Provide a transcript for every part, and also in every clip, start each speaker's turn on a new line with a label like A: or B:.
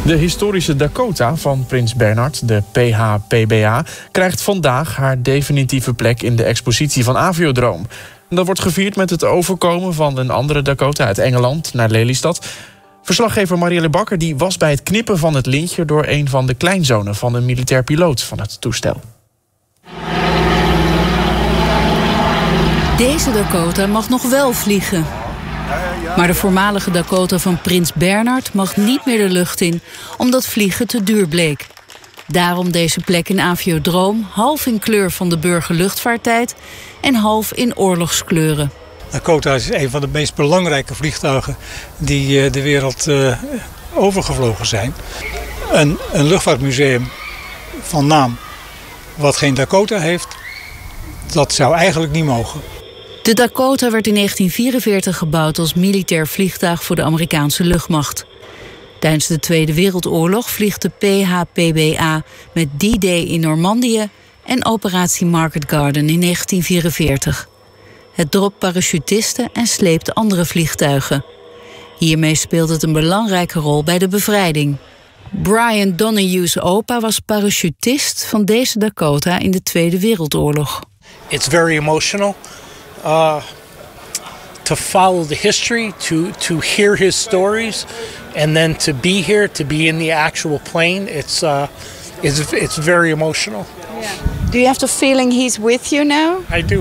A: De historische Dakota van Prins Bernhard, de PH-PBA, krijgt vandaag haar definitieve plek in de expositie van Aviodroom. Dat wordt gevierd met het overkomen van een andere Dakota uit Engeland naar Lelystad. Verslaggever Marielle Bakker die was bij het knippen van het lintje door een van de kleinzonen van een militair piloot van het toestel.
B: Deze Dakota mag nog wel vliegen. Maar de voormalige Dakota van Prins Bernhard mag niet meer de lucht in, omdat vliegen te duur bleek. Daarom deze plek in Aviodroom, half in kleur van de burgerluchtvaarttijd en half in oorlogskleuren.
C: Dakota is een van de meest belangrijke vliegtuigen die de wereld overgevlogen zijn. Een luchtvaartmuseum van naam wat geen Dakota heeft, dat zou eigenlijk niet mogen.
B: De Dakota werd in 1944 gebouwd als militair vliegtuig voor de Amerikaanse luchtmacht. Tijdens de Tweede Wereldoorlog vliegt de PH-PBA met D-Day in Normandië en Operatie Market Garden in 1944. Het dropt parachutisten en sleept andere vliegtuigen. Hiermee speelt het een belangrijke rol bij de bevrijding. Brian Donohue's opa was parachutist van deze Dakota in de Tweede Wereldoorlog.
D: It's very emotional. To follow the history, to hear his stories, and then to be here, to be in the actual plane, it's very emotional.
E: Yeah. Do you have the feeling he's with you now?
D: I do.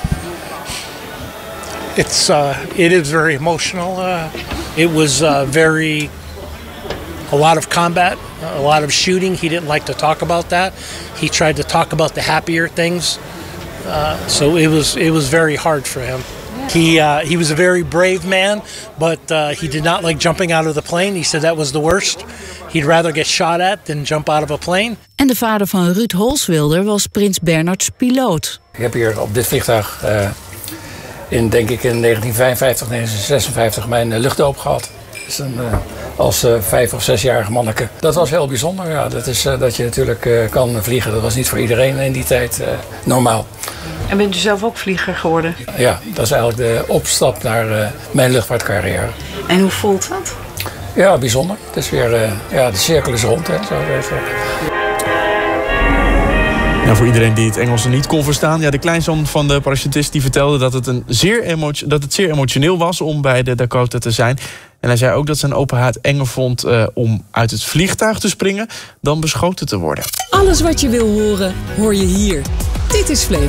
D: It is very emotional. It was a lot of combat, a lot of shooting. He didn't like to talk about that. He tried to talk about the happier things. So it was very hard for him. He was a very brave man, but he did not like jumping out of the plane. He said that was the worst. He'd rather get shot at than jump out of a plane.
B: En de vader van Ruud Holswilder was Prins Bernhards piloot.
F: Ik heb hier op dit vliegtuig in 1955, 1956 mijn luchtdoop gehad. Dus als 5 of 6-jarige manneke. Dat was heel bijzonder. Ja. Dat is dat je natuurlijk kan vliegen. Dat was niet voor iedereen in die tijd normaal.
E: En bent u zelf ook vlieger geworden?
F: Ja, dat is eigenlijk de opstap naar mijn luchtvaartcarrière.
E: En hoe voelt dat?
F: Ja, bijzonder. Het is weer, de cirkel is rond. Hè, zo even.
A: Ja, voor iedereen die het Engels niet kon verstaan. Ja, de kleinzoon van de parachutist die vertelde dat het zeer emotioneel was om bij de Dakota te zijn. En hij zei ook dat zijn opa het enger vond om uit het vliegtuig te springen dan beschoten te worden.
G: Alles wat je wil horen, hoor je hier. Dit is Flevo.